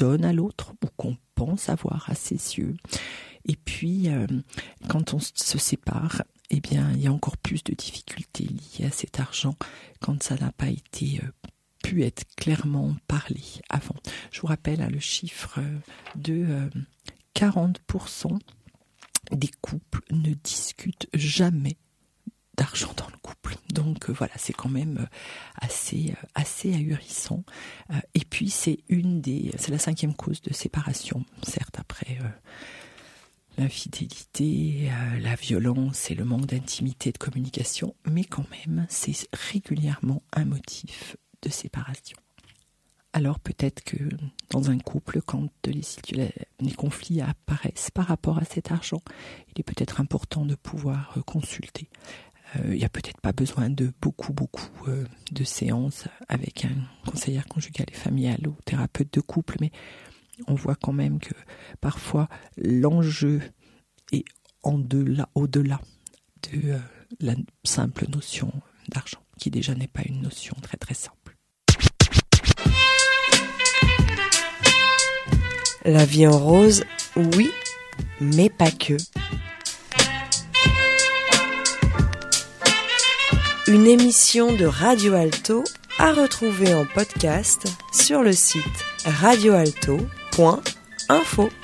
donne à l'autre ou qu'on pense avoir à ses yeux. Et puis, quand on se sépare, eh bien, il y a encore plus de difficultés liées à cet argent quand ça n'a pas été pu être clairement parlé avant. Je vous rappelle le chiffre de 40% des couples ne discutent jamais d'argent dans le couple. Donc voilà, c'est quand même assez ahurissant. Et puis c'est la 5e cause de séparation, certes après l'infidélité, la violence et le manque d'intimité et de communication, mais quand même c'est régulièrement un motif de séparation. Alors peut-être que dans un couple, quand les conflits apparaissent par rapport à cet argent, il est peut-être important de pouvoir consulter. Il n'y a peut-être pas besoin de beaucoup de séances avec un conseillère conjugale et familiale ou thérapeute de couple, mais on voit quand même que parfois l'enjeu est au-delà de la simple notion d'argent, qui déjà n'est pas une notion très très simple. La vie en rose, oui, mais pas que. Une émission de Radio Alto à retrouver en podcast sur le site radioalto.info.